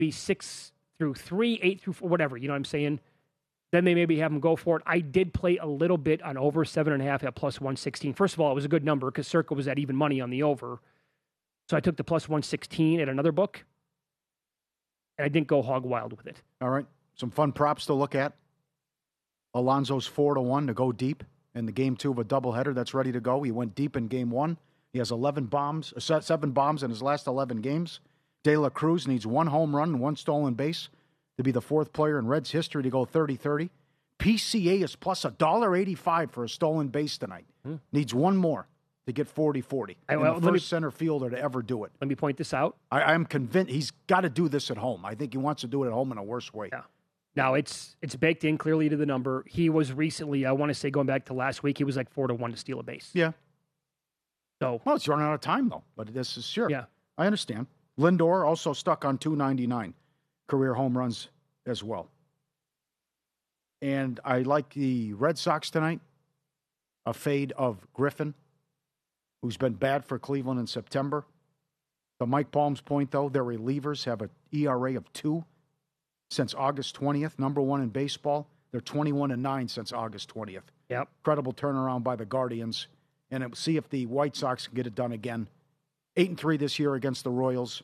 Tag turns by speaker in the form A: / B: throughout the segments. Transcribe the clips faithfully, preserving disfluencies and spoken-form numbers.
A: be six through three, eight through four, whatever. You know what I'm saying? Then they maybe have them go for it. I did play a little bit on over seven and a half at plus one sixteen. First of all, it was a good number because Circa was at even money on the over. So I took the plus one sixteen at another book, and I didn't go hog wild with it.
B: All right. Some fun props to look at. Alonso's four to one to go deep in the game two of a doubleheader that's ready to go. He went deep in game one. He has eleven bombs, seven bombs in his last eleven games. De La Cruz needs one home run and one stolen base to be the fourth player in Reds history to go thirty thirty. P C A is plus one dollar eighty-five for a stolen base tonight. Hmm. Needs one more to get forty forty. I, well, the first me, center fielder to ever do it.
A: Let me point this out.
B: I, I'm convinced he's got to do this at home. I think he wants to do it at home in a worse way.
A: Yeah. Now, it's it's baked in clearly to the number. He was recently, I want to say going back to last week, he was like four to one to steal a base.
B: Yeah.
A: So,
B: well, it's running out of time, though. But this is sure.
A: Yeah.
B: I understand. Lindor also stuck on two ninety-nine career home runs as well. And I like the Red Sox tonight. A fade of Griffin, who's been bad for Cleveland in September. To Mike Palm's point, though, their relievers have an E R A of two since August twentieth, number one in baseball. They're twenty-one and nine since August twentieth.
A: Yep.
B: Incredible turnaround by the Guardians. And it, see if the White Sox can get it done again. Eight and three this year against the Royals.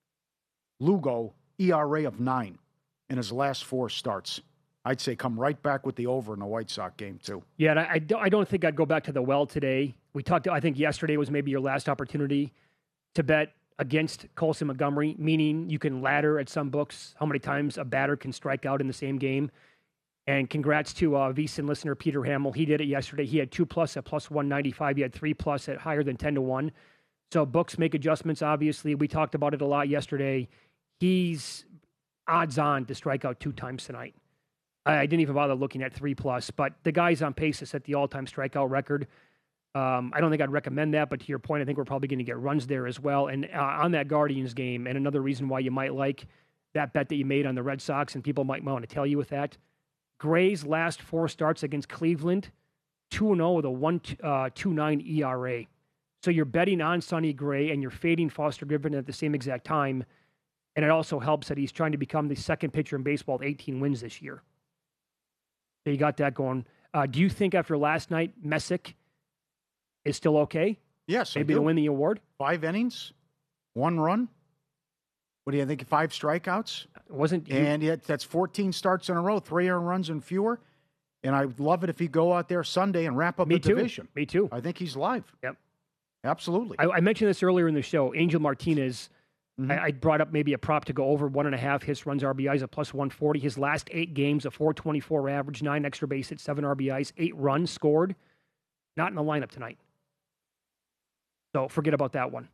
B: Lugo, E R A of nine in his last four starts. I'd say come right back with the over in the White Sox game, too.
A: Yeah, and I, I, don't, I don't think I'd go back to the well today. We talked, I think yesterday was maybe your last opportunity to bet against Colson Montgomery, meaning you can ladder at some books how many times a batter can strike out in the same game. And congrats to uh, V S I N listener Peter Hamill. He did it yesterday. He had two plus at plus one ninety-five. He had three plus at higher than ten to one. So books make adjustments, obviously. We talked about it a lot yesterday. He's odds on to strike out two times tonight. I didn't even bother looking at three plus, but the guy's on pace to set the all-time strikeout record. Um, I don't think I'd recommend that, but to your point, I think we're probably going to get runs there as well. And uh, on that Guardians game, and another reason why you might like that bet that you made on the Red Sox, and people might want to tell you with that, Gray's last four starts against Cleveland, two and oh with a one point two nine E R A. So you're betting on Sonny Gray, and you're fading Foster Griffin at the same exact time. And it also helps that he's trying to become the second pitcher in baseball with eighteen wins this year. So you got that going. Uh, do you think after last night, Messick is still okay?
B: Yes,
A: maybe
B: I do.
A: to win the award.
B: Five innings, one run. What do you think? Five strikeouts.
A: It wasn't you,
B: and yet that's fourteen starts in a row, three earned runs and fewer. And I'd love it if he'd go out there Sunday and wrap up
A: me
B: the
A: too.
B: division.
A: Me too.
B: I think he's live.
A: Yep,
B: absolutely.
A: I, I mentioned this earlier in the show. Angel Martinez. Mm-hmm. I, I brought up maybe a prop to go over one and a half hits, runs, R B Is at plus one forty. His last eight games, a four twenty-four average, nine extra base hits, seven R B Is, eight runs scored. Not in the lineup tonight. So forget about that one.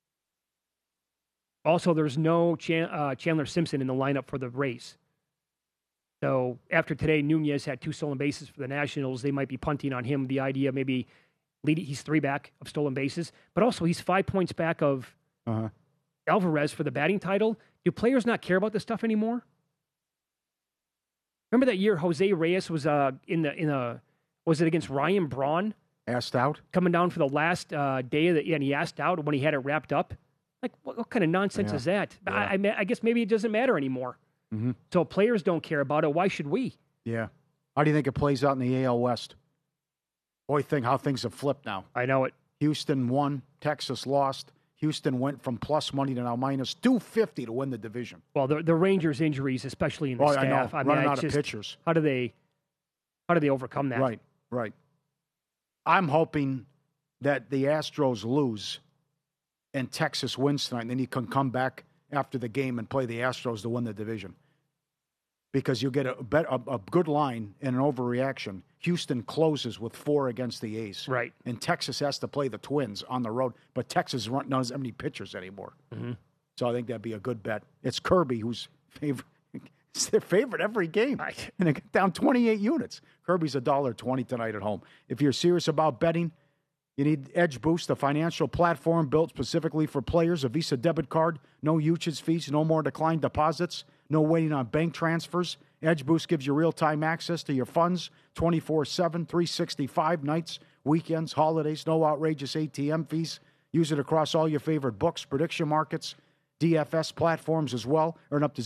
A: Also, there's no Chan- uh, Chandler Simpson in the lineup for the Rays. So after today, Nunez had two stolen bases for the Nationals. They might be punting on him. The idea maybe lead, he's three back of stolen bases, but also he's five points back of uh-huh. Alvarez for the batting title. Do players not care about this stuff anymore? Remember that year Jose Reyes was uh, in the in a was it against Ryan Braun?
B: Asked out
A: coming down for the last uh, day of the yeah, and he asked out when he had it wrapped up. Like what, what kind of nonsense
B: yeah.
A: is that?
B: Yeah.
A: I, I, I guess maybe it doesn't matter anymore.
B: Mm-hmm.
A: So players don't care about it. Why should we?
B: Yeah. How do you think it plays out in the A L West? Boy, think how things have flipped now.
A: I know it.
B: Houston won. Texas lost. Houston went from plus money to now minus two fifty to win the division.
A: Well, the the Rangers' injuries, especially in the
B: oh,
A: staff.
B: I know.
A: I mean,
B: Running out
A: just,
B: of pitchers.
A: How do they? How do they overcome that?
B: Right. Right. I'm hoping that the Astros lose and Texas wins tonight, and then you can come back after the game and play the Astros to win the division. Because you'll get a, a, a good line and an overreaction. Houston closes with four against the A's.
A: Right.
B: And Texas has to play the Twins on the road, but Texas doesn't have any pitchers anymore.
A: Mm-hmm.
B: So I think that'd be a good bet. It's Kirby who's favorite. It's their favorite every game.
A: I,
B: and they get down twenty-eight units. Kirby's one dollar twenty tonight at home. If you're serious about betting, you need Edge Boost, a financial platform built specifically for players. A Visa debit card, no usage fees, no more declined deposits, no waiting on bank transfers. Edge Boost gives you real-time access to your funds twenty-four seven, three sixty-five, nights, weekends, holidays, no outrageous A T M fees. Use it across all your favorite books, prediction markets, D F S platforms as well. Earn up to